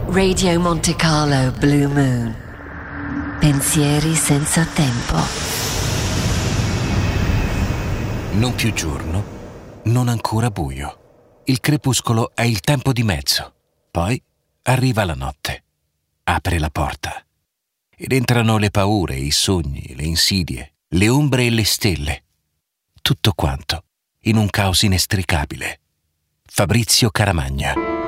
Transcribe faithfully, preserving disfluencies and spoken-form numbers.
Radio Monte Carlo Blue Moon. Pensieri senza tempo. Non più giorno, non ancora buio. Il crepuscolo è il tempo di mezzo. Poi arriva la notte. Apre la porta. Ed entrano le paure, i sogni, le insidie, le ombre e le stelle. Tutto quanto in un caos inestricabile. Fabrizio Caramagna.